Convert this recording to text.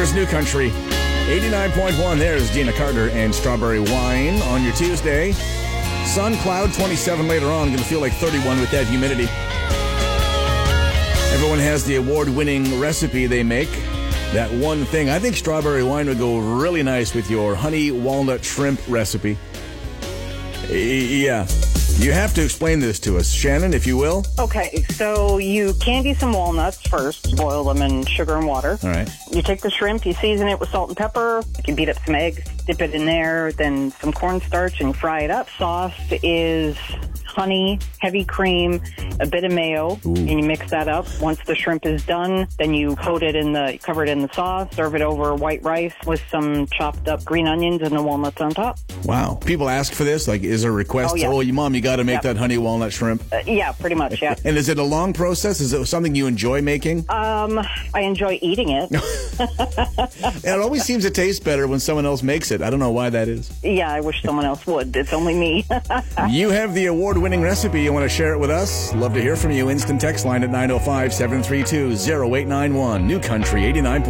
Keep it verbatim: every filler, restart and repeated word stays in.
Denver's New Country. eighty-nine point one, there's Gina Carter and Strawberry Wine on your Tuesday. Sun, cloud, twenty-seven later on. Going to feel like thirty-one with that humidity. Everyone has the award-winning recipe they make. That one thing. I think strawberry wine would go really nice with your honey walnut shrimp recipe. Yeah. You have to explain this to us. Shannon, if you will. Okay, so you candy some walnuts first, boil them in sugar and water. All right. You take the shrimp, you season it with salt and pepper. You beat up some eggs, dip it in there, then some cornstarch, and fry it up. Sauce is honey, heavy cream, a bit of mayo, Ooh. and you mix that up. Once the shrimp is done, then you coat it in the, cover it in the sauce, serve it over white rice with some chopped up green onions and the walnuts on top. Wow. People ask for this? Like, is there a request? Oh, yeah. Oh, you mom, you got to make Yep. that honey walnut shrimp? Uh, yeah, pretty much, yeah. And is it a long process? Is it something you enjoy making? Um, I enjoy eating it. It always seems to taste better when someone else makes it. I don't know why that is. Yeah, I wish someone else would. It's only me. You have the award-winning recipe. You want to share it with us? Love to hear from you. Instant text line at nine oh five, seven three two, oh eight nine one. New Country eighty-nine point one.